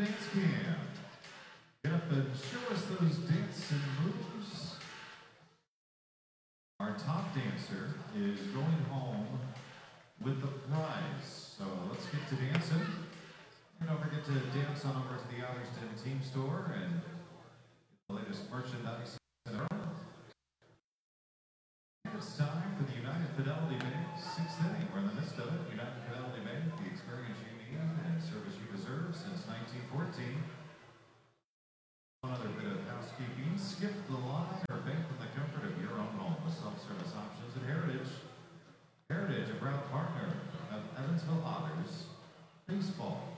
dance cam. Get up and show us those dancing moves. Our top dancer is going home with the prize. So let's get to dancing. And don't forget to dance on over to the Otterston Team Store and get the latest merchandise. It's time for the United Fidelity Bank 6th inning. We're in the midst of it. United Fidelity Bank, the experience you need and service you deserve since 1914. One other bit of housekeeping. Skip the line or bank from the comfort of your own home with self-service options at Heritage. Heritage, a proud partner of Evansville Otters Baseball.